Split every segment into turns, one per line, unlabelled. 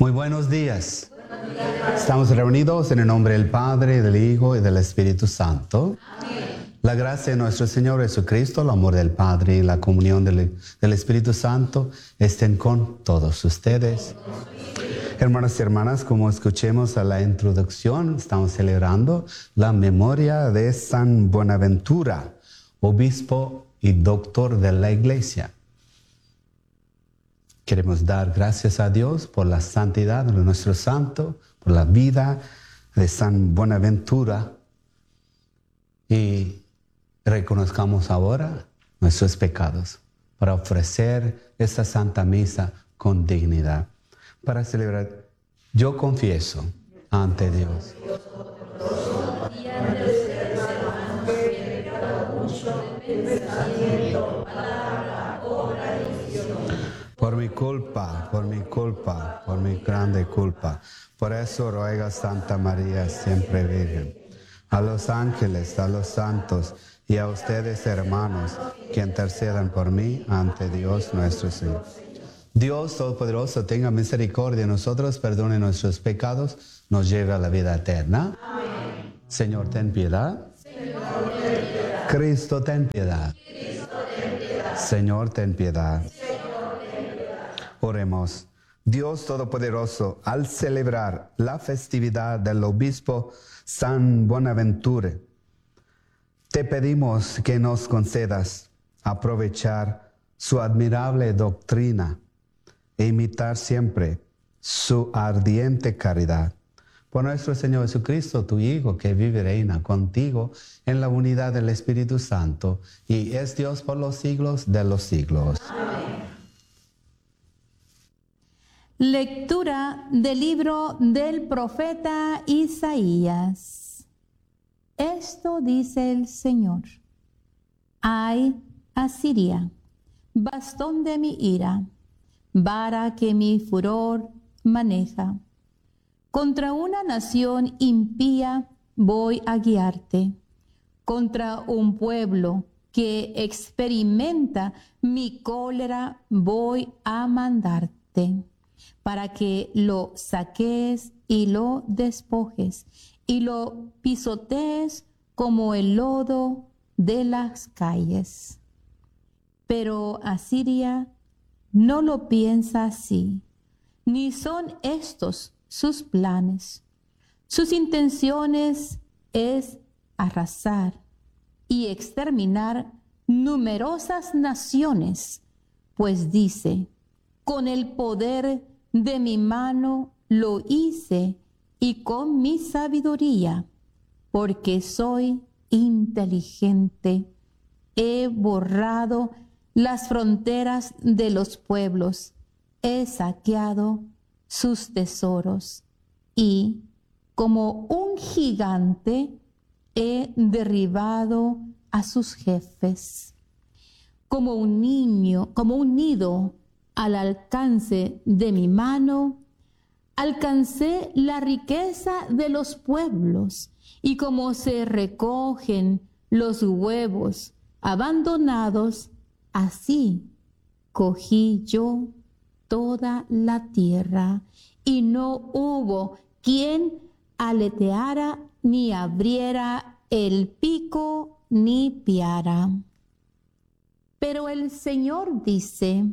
Muy buenos días. Estamos reunidos en el nombre del Padre, del Hijo y del Espíritu Santo. Amén. La gracia de nuestro Señor Jesucristo, el amor del Padre y la comunión del Espíritu Santo estén con todos ustedes. Hermanos y hermanas, como escuchemos a la introducción, estamos celebrando la memoria de San Buenaventura, obispo y doctor de la Iglesia. Queremos dar gracias a Dios por la santidad de nuestro santo, por la vida de San Buenaventura, y reconozcamos ahora nuestros pecados para ofrecer esta Santa Misa con dignidad. Para celebrar, yo confieso ante Dios y ante ustedes, hermanos, que he pecado mucho de pensamiento, palabra, obra y acción. Por mi grande culpa. Por eso ruega Santa María, siempre Virgen, a los ángeles, a los santos y a ustedes, hermanos, que intercedan por mí ante Dios nuestro Señor. Dios Todopoderoso tenga misericordia de nosotros, perdone nuestros pecados, nos lleve a la vida eterna. Amén. Señor, ten piedad. Señor, ten piedad. Cristo, ten piedad. Cristo, ten piedad. Señor, ten piedad. Señor, ten piedad. Oremos. Dios Todopoderoso, al celebrar la festividad del obispo San Buenaventura, te pedimos que nos concedas aprovechar su admirable doctrina e imitar siempre su ardiente caridad. Por nuestro Señor Jesucristo, tu Hijo, que vive y reina contigo en la unidad del Espíritu Santo, y es Dios por los siglos de los siglos. Amén.
Lectura del libro del profeta Isaías. Esto dice el Señor: Ay, Asiria, bastón de mi ira, vara que mi furor maneja. Contra una nación impía voy a guiarte, contra un pueblo que experimenta mi cólera voy a mandarte, para que lo saques y lo despojes, y lo pisotees como el lodo de las calles. Pero Asiria no lo piensa así, ni son estos sus planes. Sus intenciones es arrasar y exterminar numerosas naciones, pues dice: con el poder de mi mano lo hice y con mi sabiduría, porque soy inteligente, he borrado las fronteras de los pueblos, he saqueado sus tesoros y, como un gigante, he derribado a sus jefes. Como un nido al alcance de mi mano, alcancé la riqueza de los pueblos, y como se recogen los huevos abandonados, así cogí yo toda la tierra, y no hubo quien aleteara, ni abriera el pico, ni piara. Pero el Señor dice: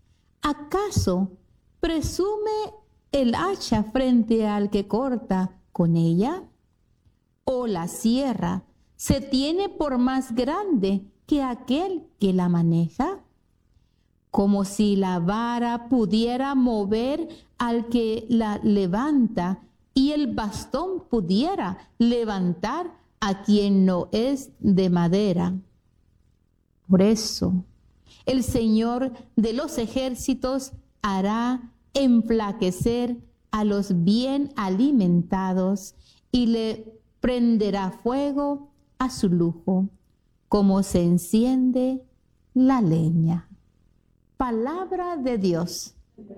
¿acaso presume el hacha frente al que corta con ella? ¿O la sierra se tiene por más grande que aquel que la maneja? Como si la vara pudiera mover al que la levanta, y el bastón pudiera levantar a quien no es de madera. Por eso, el Señor de los ejércitos hará enflaquecer a los bien alimentados, y le prenderá fuego a su lujo, como se enciende la leña. Palabra de Dios.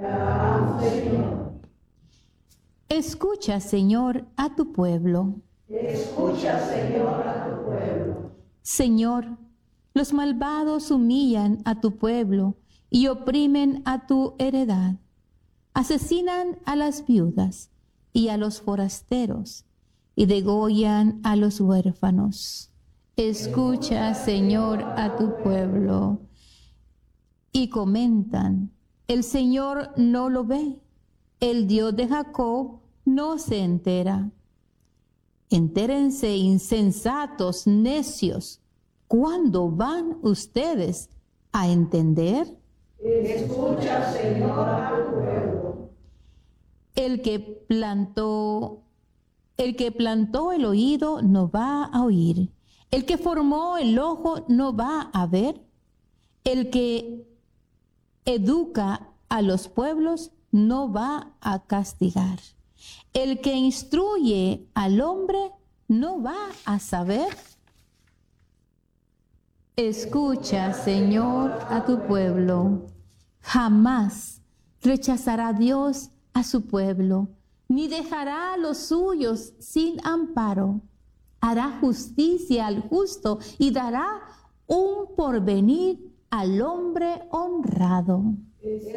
Escucha, Señor, a tu pueblo.
Escucha, Señor, a tu pueblo.
Señor, los malvados humillan a tu pueblo y oprimen a tu heredad. asesinan a las viudas y a los forasteros, y degollan a los huérfanos. Escucha, Señor, a tu pueblo. Y comentan, el Señor no lo ve, el Dios de Jacob no se entera. Entérense, insensatos, necios, ¿cuándo van ustedes a entender?
Escucha, Señor, a tu pueblo.
El que plantó el oído no va a oír. El que formó el ojo no va a ver. El que educa a los pueblos no va a castigar. El que instruye al hombre no va a saber. Escucha, Señor, a tu pueblo. Jamás rechazará Dios a su pueblo, ni dejará a los suyos sin amparo. Hará justicia al justo y dará un porvenir al hombre honrado.